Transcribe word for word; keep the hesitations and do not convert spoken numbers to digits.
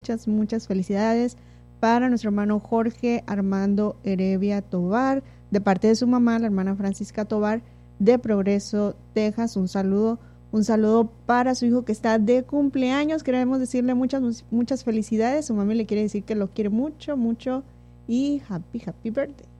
muchas, muchas felicidades para nuestro hermano Jorge Armando Heredia Tobar, de parte de su mamá, la hermana Francisca Tobar, de Progreso, Texas. Un saludo, un saludo para su hijo que está de cumpleaños. Queremos decirle muchas, muchas felicidades. Su mami le quiere decir que lo quiere mucho, mucho y happy, happy birthday.